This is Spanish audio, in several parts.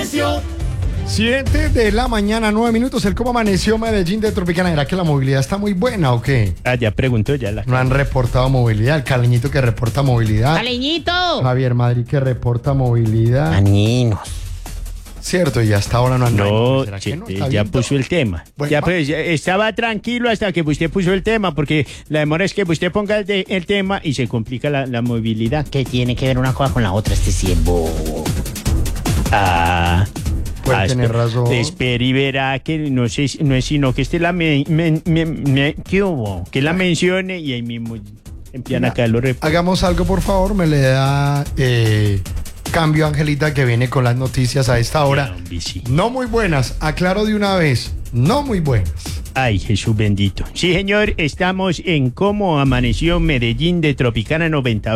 amaneció? 7 de la mañana, 9 minutos. ¿Cómo amaneció Medellín de Tropicana? ¿Era que la movilidad está muy buena o qué? Ya preguntó ya la. No han reportado movilidad. El Caleñito que reporta movilidad. ¡Caleñito! Javier Madrid que reporta movilidad. Aninos. Cierto, y hasta ahora no han. No, ¿Será que no? ya ¿Está bien? puso el tema. Bueno, Ya, pues, ya estaba tranquilo hasta que usted puso el tema, porque la demora es que usted ponga el tema y se complica la movilidad. ¿Qué tiene que ver una cosa con la otra? Este sí es bobo. Puede tener razón. Espera y verá que no es sino que ¿qué hubo? Que la mencione y ahí mismo empiezan acá los reportes. Hagamos algo, por favor. Me le da cambio, Angelita, que viene con las noticias a esta hora. No muy buenas, aclaro de una vez. No muy buenas. Ay, Jesús bendito. Sí, señor, estamos en Cómo Amaneció Medellín de Tropicana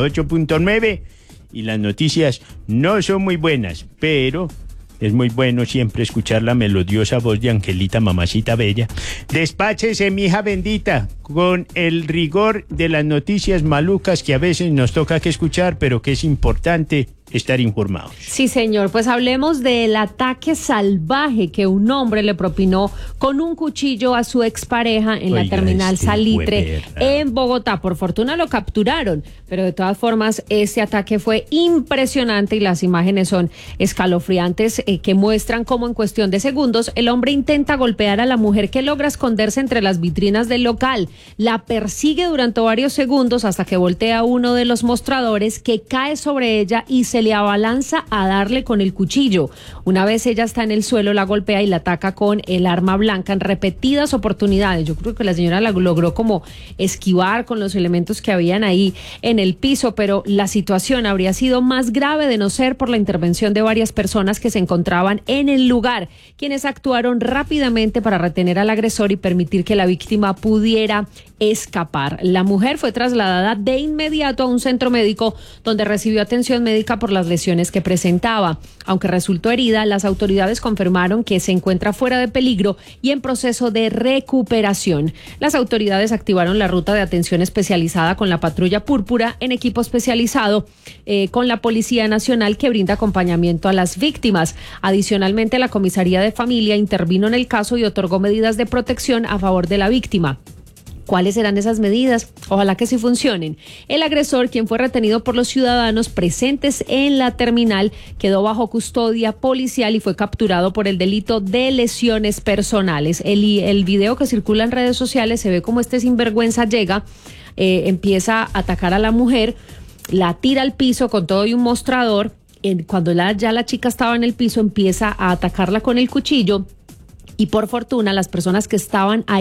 98.9 y las noticias no son muy buenas, pero es muy bueno siempre escuchar la melodiosa voz de Angelita, mamacita bella. Despáchese, mija bendita, con el rigor de las noticias malucas que a veces nos toca que escuchar, pero que es importante estar informados. Sí, señor, pues hablemos del ataque salvaje que un hombre le propinó con un cuchillo a su expareja en la terminal Salitre en Bogotá. Por fortuna lo capturaron, pero de todas formas este ataque fue impresionante y las imágenes son escalofriantes que muestran cómo en cuestión de segundos el hombre intenta golpear a la mujer que logra esconderse entre las vitrinas del local. La persigue durante varios segundos hasta que voltea uno de los mostradores que cae sobre ella y se le abalanza a darle con el cuchillo. Una vez ella está en el suelo, la golpea y la ataca con el arma blanca en repetidas oportunidades. Yo creo que la señora la logró como esquivar con los elementos que habían ahí en el piso, pero la situación habría sido más grave de no ser por la intervención de varias personas que se encontraban en el lugar, quienes actuaron rápidamente para retener al agresor y permitir que la víctima pudiera escapar. La mujer fue trasladada de inmediato a un centro médico donde recibió atención médica por las lesiones que presentaba. Aunque resultó herida, las autoridades confirmaron que se encuentra fuera de peligro y en proceso de recuperación. Las autoridades activaron la ruta de atención especializada con la patrulla púrpura en equipo especializado con la Policía Nacional que brinda acompañamiento a las víctimas. Adicionalmente, la Comisaría de Familia intervino en el caso y otorgó medidas de protección a favor de la víctima. ¿Cuáles serán esas medidas? Ojalá que sí funcionen. El agresor, quien fue retenido por los ciudadanos presentes en la terminal, quedó bajo custodia policial y fue capturado por el delito de lesiones personales. El video que circula en redes sociales se ve como este sinvergüenza llega, empieza a atacar a la mujer, la tira al piso con todo y un mostrador. Cuando ya la chica estaba en el piso, empieza a atacarla con el cuchillo y por fortuna las personas que estaban ahí